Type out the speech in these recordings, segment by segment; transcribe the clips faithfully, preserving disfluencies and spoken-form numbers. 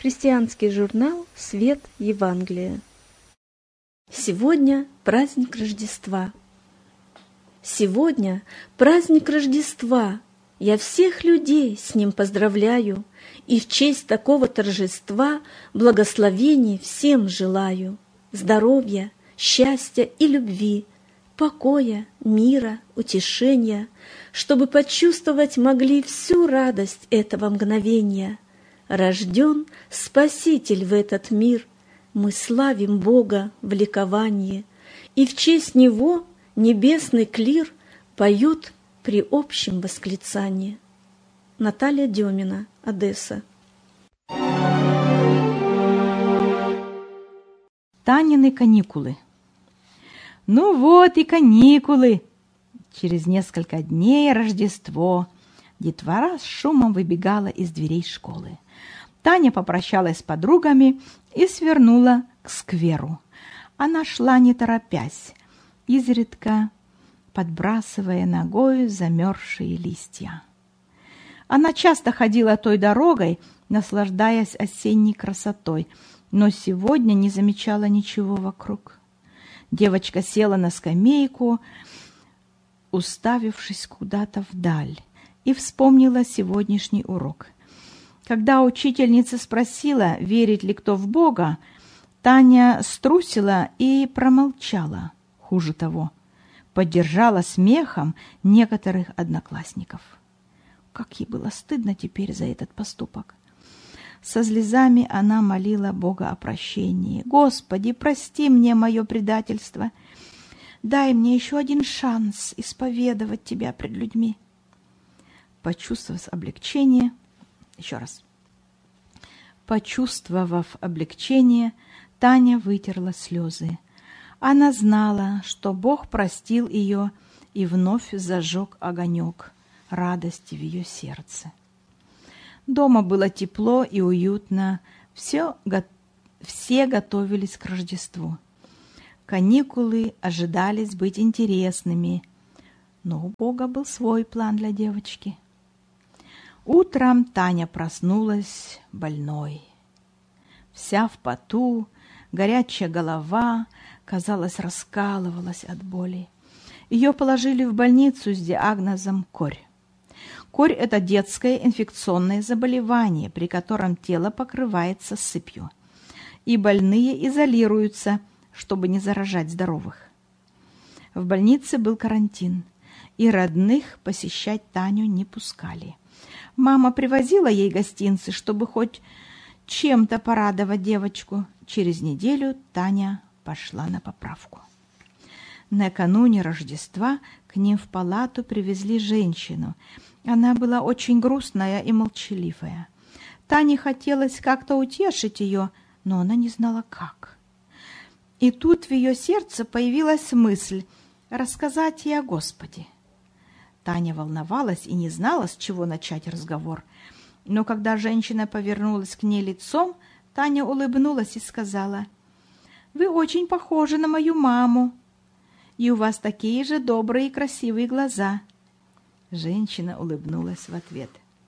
Христианский журнал «Свет Евангелия». Сегодня праздник Рождества. Сегодня праздник Рождества. Я всех людей с ним поздравляю, и в честь такого торжества благословений всем желаю. Здоровья, счастья и любви, покоя, мира, утешения, чтобы почувствовать могли всю радость этого мгновения. Рожден Спаситель в этот мир, мы славим Бога в ликовании, и в честь Него небесный клир поет при общем восклицании. Наталья Демина, Одесса. Танины каникулы. Ну вот и каникулы. Через несколько дней Рождество. Детвора с шумом выбегала из дверей школы. Таня попрощалась с подругами и свернула к скверу. Она шла не торопясь, изредка подбрасывая ногою замерзшие листья. Она часто ходила той дорогой, наслаждаясь осенней красотой, но сегодня не замечала ничего вокруг. Девочка села на скамейку, уставившись куда-то вдаль, и вспомнила сегодняшний урок. Когда учительница спросила, верит ли кто в Бога, Таня струсила и промолчала. Хуже того, поддержала смехом некоторых одноклассников. Как ей было стыдно теперь за этот поступок. Со слезами она молила Бога о прощении. «Господи, прости мне мое предательство. Дай мне еще один шанс исповедовать Тебя пред людьми». Почувствовав облегчение, еще раз. Почувствовав облегчение, Таня вытерла слезы. Она знала, что Бог простил ее и вновь зажег огонек радости в ее сердце. Дома было тепло и уютно, все, все готовились к Рождеству. Каникулы ожидались быть интересными, но у Бога был свой план для девочки. Утром Таня проснулась больной. Вся в поту, горячая голова, казалось, раскалывалась от боли. Ее положили в больницу с диагнозом корь. Корь – это детское инфекционное заболевание, при котором тело покрывается сыпью, и больные изолируются, чтобы не заражать здоровых. В больнице был карантин, и родных посещать Таню не пускали. Мама привозила ей гостинцы, чтобы хоть чем-то порадовать девочку. Через неделю Таня пошла на поправку. Накануне Рождества к ним в палату привезли женщину. Она была очень грустная и молчаливая. Тане хотелось как-то утешить ее, но она не знала как. И тут в ее сердце появилась мысль рассказать ей о Господе. Таня волновалась и не знала, с чего начать разговор. Но когда женщина повернулась к ней лицом, Таня улыбнулась и сказала: «Вы очень похожи на мою маму, и у вас такие же добрые и красивые глаза». Женщина улыбнулась в ответ.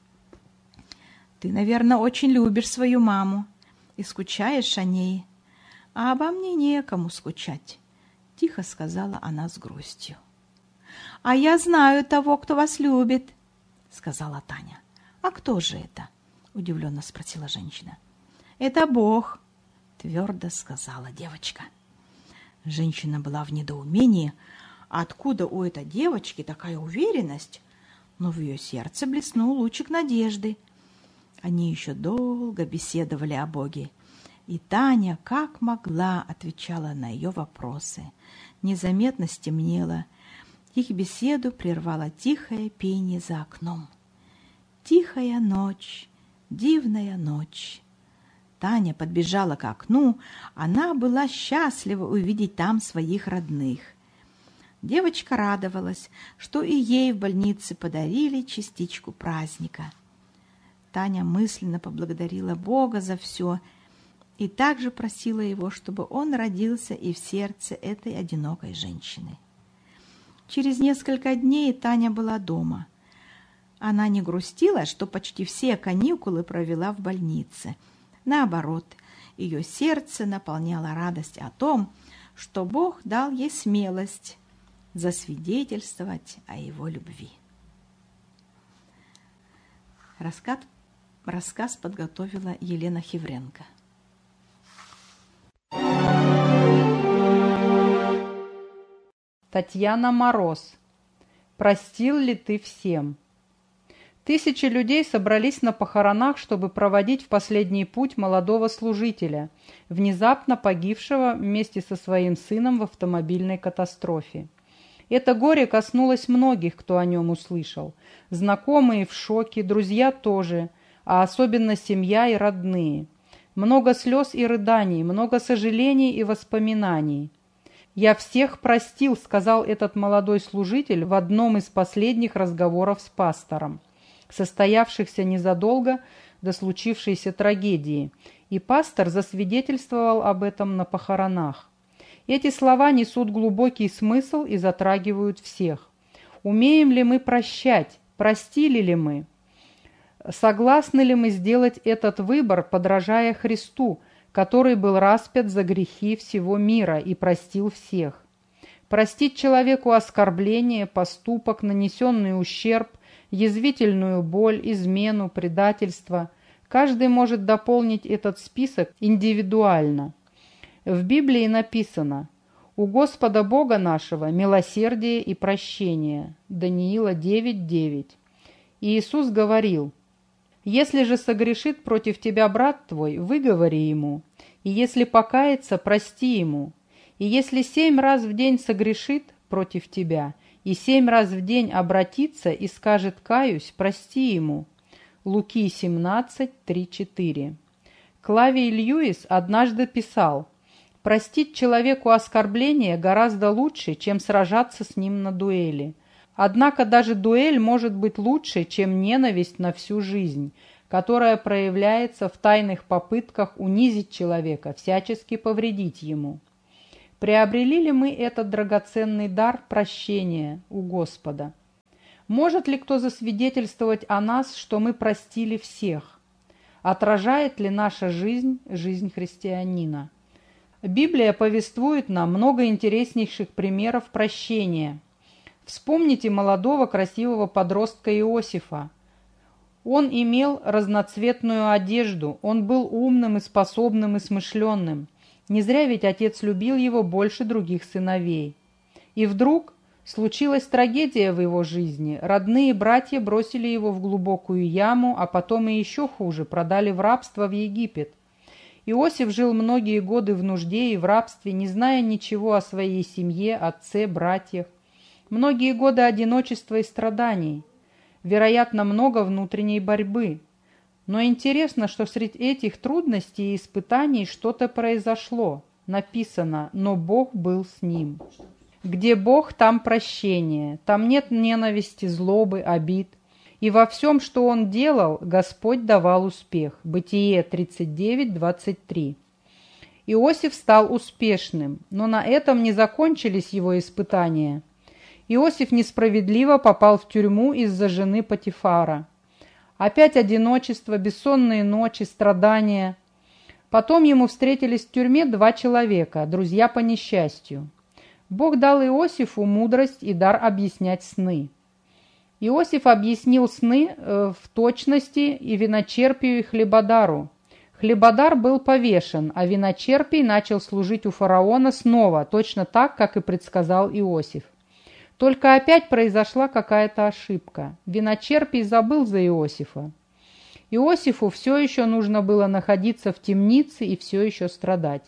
«Ты, наверное, очень любишь свою маму и скучаешь о ней, а обо мне некому скучать», — тихо сказала она с грустью. «А я знаю того, кто вас любит», — сказала Таня. «А кто же это?» — удивленно спросила женщина. «Это Бог», — твердо сказала девочка. Женщина была в недоумении, откуда у этой девочки такая уверенность, но в ее сердце блеснул лучик надежды. Они еще долго беседовали о Боге, и Таня, как могла, отвечала на ее вопросы. Незаметно стемнело. Их беседу прервало тихое пение за окном. «Тихая ночь, дивная ночь». Таня подбежала к окну. Она была счастлива увидеть там своих родных. Девочка радовалась, что и ей в больнице подарили частичку праздника. Таня мысленно поблагодарила Бога за все и также просила его, чтобы он родился и в сердце этой одинокой женщины. Через несколько дней Таня была дома. Она не грустила, что почти все каникулы провела в больнице. Наоборот, ее сердце наполняло радость о том, что Бог дал ей смелость засвидетельствовать о Его любви. Рассказ, рассказ подготовила Елена Хевренко. Татьяна Мороз. Простил ли ты всем? Тысячи людей собрались на похоронах, чтобы проводить в последний путь молодого служителя, внезапно погибшего вместе со своим сыном в автомобильной катастрофе. Это горе коснулось многих, кто о нем услышал. Знакомые в шоке, друзья тоже, а особенно семья и родные. Много слез и рыданий, много сожалений и воспоминаний. «Я всех простил», — сказал этот молодой служитель в одном из последних разговоров с пастором, состоявшихся незадолго до случившейся трагедии, и пастор засвидетельствовал об этом на похоронах. Эти слова несут глубокий смысл и затрагивают всех. Умеем ли мы прощать? Простили ли мы? Согласны ли мы сделать этот выбор, подражая Христу, который был распят за грехи всего мира и простил всех? Простить человеку оскорбление, поступок, нанесенный ущерб, язвительную боль, измену, предательство. Каждый может дополнить этот список индивидуально. В Библии написано: «У Господа Бога нашего милосердие и прощение». Даниила девять девять. И Иисус говорил: «Если же согрешит против тебя брат твой, выговори ему, и если покается, прости ему, и если семь раз в день согрешит против тебя, и семь раз в день обратится и скажет: каюсь, прости ему». Луки семнадцать три четыре. Клавий Льюис однажды писал: «Простить человеку оскорбление гораздо лучше, чем сражаться с ним на дуэли. Однако даже дуэль может быть лучше, чем ненависть на всю жизнь, которая проявляется в тайных попытках унизить человека, всячески повредить ему». Приобрели ли мы этот драгоценный дар прощения у Господа? Может ли кто засвидетельствовать о нас, что мы простили всех? Отражает ли наша жизнь жизнь христианина? Библия повествует нам много интереснейших примеров прощения. Вспомните молодого красивого подростка Иосифа. Он имел разноцветную одежду, он был умным и способным и смышленным. Не зря ведь отец любил его больше других сыновей. И вдруг случилась трагедия в его жизни. Родные братья бросили его в глубокую яму, а потом и еще хуже, продали в рабство в Египет. Иосиф жил многие годы в нужде и в рабстве, не зная ничего о своей семье, отце, братьях. Многие годы одиночества и страданий. Вероятно, много внутренней борьбы. Но интересно, что среди этих трудностей и испытаний что-то произошло. Написано: «Но Бог был с ним». Где Бог, там прощение, там нет ненависти, злобы, обид. И во всем, что он делал, Господь давал успех. Бытие тридцать девять двадцать три. Иосиф стал успешным, но на этом не закончились его испытания. Иосиф несправедливо попал в тюрьму из-за жены Потифара. Опять одиночество, бессонные ночи, страдания. Потом ему встретились в тюрьме два человека, друзья по несчастью. Бог дал Иосифу мудрость и дар объяснять сны. Иосиф объяснил сны э, в точности и виночерпию, и хлебодару. Хлебодар был повешен, а виночерпий начал служить у фараона снова, точно так, как и предсказал Иосиф. Только опять произошла какая-то ошибка. Виночерпий забыл за Иосифа. Иосифу все еще нужно было находиться в темнице и все еще страдать.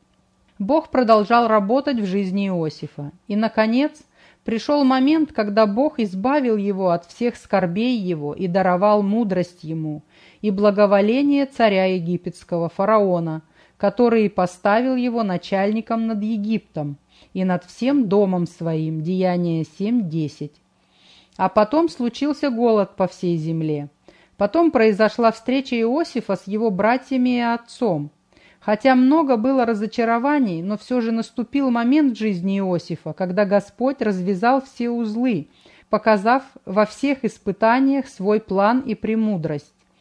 Бог продолжал работать в жизни Иосифа. И, наконец, пришел момент, когда Бог избавил его от всех скорбей его и даровал мудрость ему и благоволение царя египетского фараона, который поставил его начальником над Египтом и над всем домом своим. Деяние семь десять. А потом случился голод по всей земле. Потом произошла встреча Иосифа с его братьями и отцом. Хотя много было разочарований, но все же наступил момент в жизни Иосифа, когда Господь развязал все узлы, показав во всех испытаниях свой план и премудрость.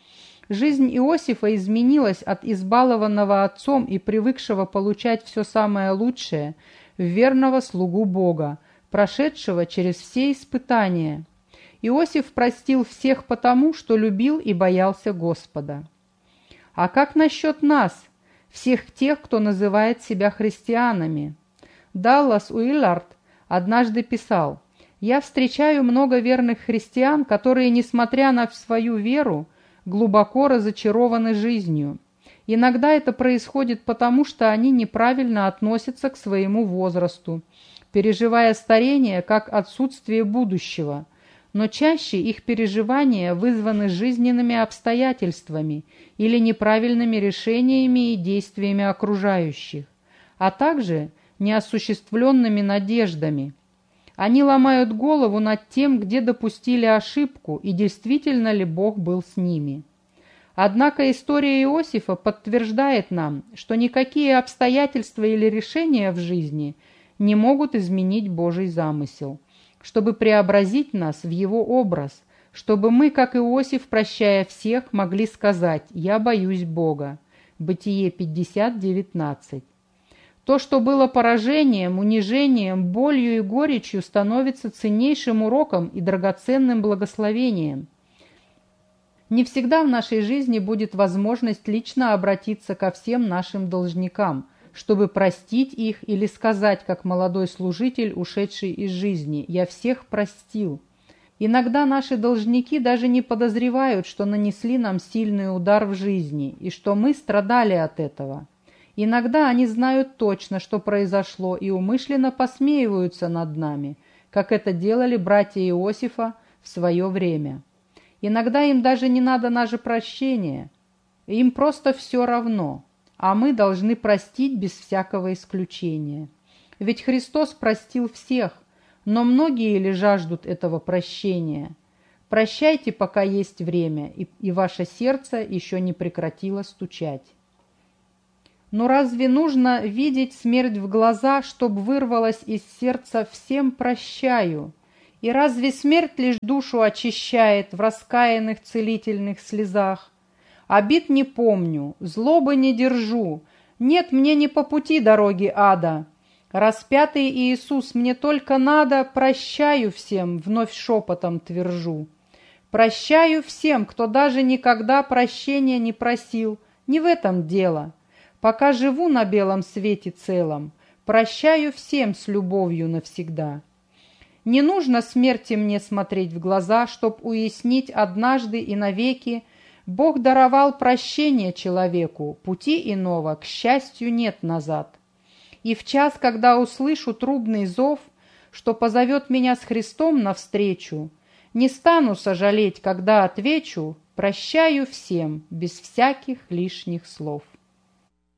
Жизнь Иосифа изменилась от избалованного отцом и привыкшего получать все самое лучшее в верного слугу Бога, прошедшего через все испытания. Иосиф простил всех потому, что любил и боялся Господа. А как насчет нас, всех тех, кто называет себя христианами? Даллас Уиллард однажды писал: «Я встречаю много верных христиан, которые, несмотря на свою веру, глубоко разочарованы жизнью. Иногда это происходит потому, что они неправильно относятся к своему возрасту, переживая старение как отсутствие будущего. Но чаще их переживания вызваны жизненными обстоятельствами или неправильными решениями и действиями окружающих, а также неосуществленными надеждами. Они ломают голову над тем, где допустили ошибку и действительно ли Бог был с ними». Однако история Иосифа подтверждает нам, что никакие обстоятельства или решения в жизни не могут изменить Божий замысел, чтобы преобразить нас в Его образ, чтобы мы, как Иосиф, прощая всех, могли сказать: «Я боюсь Бога». Бытие пятьдесят, девятнадцать. То, что было поражением, унижением, болью и горечью, становится ценнейшим уроком и драгоценным благословением. Не всегда в нашей жизни будет возможность лично обратиться ко всем нашим должникам, чтобы простить их или сказать, как молодой служитель, ушедший из жизни: «Я всех простил». Иногда наши должники даже не подозревают, что нанесли нам сильный удар в жизни и что мы страдали от этого. Иногда они знают точно, что произошло, и умышленно посмеиваются над нами, как это делали братья Иосифа в свое время. Иногда им даже не надо наше прощение, им просто все равно, а мы должны простить без всякого исключения. Ведь Христос простил всех, но многие ли жаждут этого прощения? Прощайте, пока есть время, и, и ваше сердце еще не прекратило стучать. Но разве нужно видеть смерть в глаза, чтобы вырвалось из сердца «всем прощаю»? И разве смерть лишь душу очищает в раскаянных целительных слезах? Обид не помню, злобы не держу, нет мне не по пути дороги ада. Распятый Иисус, мне только надо, прощаю всем, вновь шепотом твержу. Прощаю всем, кто даже никогда прощения не просил, не в этом дело. Пока живу на белом свете целом, прощаю всем с любовью навсегда. Не нужно смерти мне смотреть в глаза, чтоб уяснить однажды и навеки: Бог даровал прощение человеку, пути иного, к счастью, нет назад. И в час, когда услышу трубный зов, что позовет меня с Христом навстречу, не стану сожалеть, когда отвечу: прощаю всем, без всяких лишних слов.